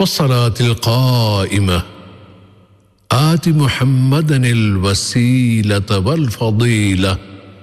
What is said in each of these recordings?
والصلاة القائمة آت محمدا الوسيلة والفضيلة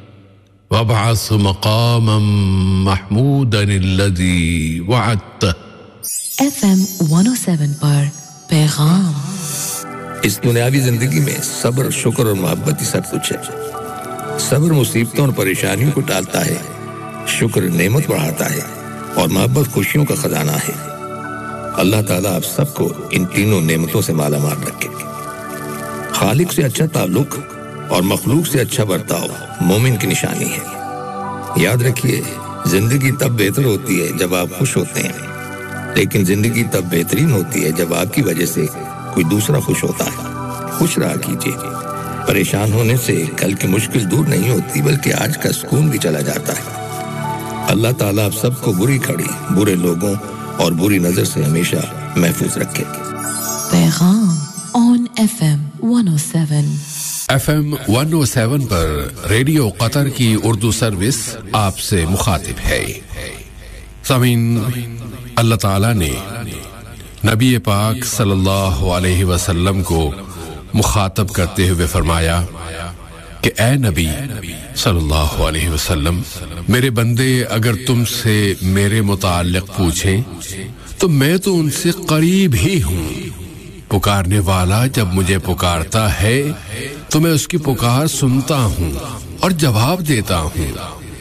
وابعث مقاما محمودا الذي وعدته FM 107 پر پیغام اس دنیاوی زندگی میں صبر، شکر اور محبت ہی سب کچھ ہے۔ صبر مصیبتوں اور پریشانیوں کو ٹالتا ہے، شکر نعمت بڑھاتا ہے اور محبت خوشیوں کا خزانہ ہے۔ اللہ تعالیٰ آپ سب کو ان تینوں نعمتوں سے مالا مال رکھے۔ خالق سے اچھا تعلق اور مخلوق سے اچھا برتاؤ مومن کی نشانی ہے۔ یاد رکھیے، زندگی تب بہتر ہوتی ہے جب آپ خوش ہوتے ہیں، لیکن زندگی تب بہترین ہوتی ہے جب آپ کی وجہ سے کوئی دوسرا خوش ہوتا ہے۔ خوش رہا کیجیے۔ پریشان ہونے سے کل کی مشکل دور نہیں ہوتی، بلکہ آج کا سکون بھی چلا جاتا ہے۔ اللہ تعالیٰ آپ سب کو بری کھڑی، برے لوگوں اور بری نظر سے ہمیشہ محفوظ رکھے۔ پیغام on FM 107 FM 107 per radio قطر کی اردو سروس آپ سے مخاطب ہے۔ سامعین، اللہ تعالیٰ نے نبی پاک صلی اللہ علیہ وسلم کو مخاطب کرتے ہوئے فرمایا کہ اے نبی صلی اللہ علیہ وسلم، میرے بندے اگر تم سے میرے متعلق پوچھیں تو میں تو ان سے قریب ہی ہوں۔ پکارنے والا جب مجھے پکارتا ہے تو میں اس کی پکار سنتا ہوں اور جواب دیتا ہوں۔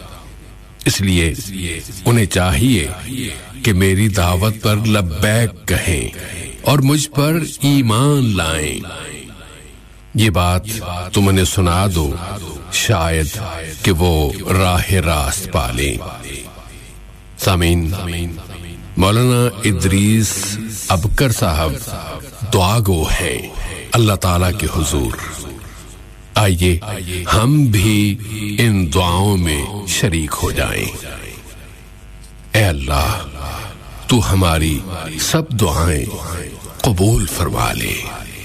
اس لیے انہیں چاہیے کہ میری دعوت پر لبیک کہیں اور مجھ پر ایمان لائیں۔ یہ بات تم انہیں سنا دو، شاید کہ وہ راہ راست پالیں۔ سامعین، مولانا ادریس ابکر صاحب دعا گو ہیں اللہ تعالیٰ کے حضور۔ آئیے ہم بھی ان دعاؤں میں شریک ہو جائیں۔ اے اللہ، تو ہماری سب دعائیں قبول فرما لے۔